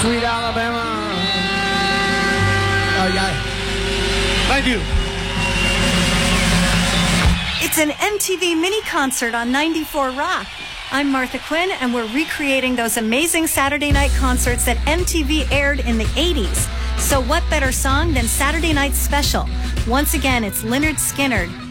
Sweet Alabama. Oh, yeah. Thank you. It's an MTV mini concert on 94 Rock. I'm Martha Quinn, and we're recreating those amazing Saturday night concerts that MTV aired in the 80s. So what better song than Saturday Night Special? Once again, it's Lynyrd Skynyrd.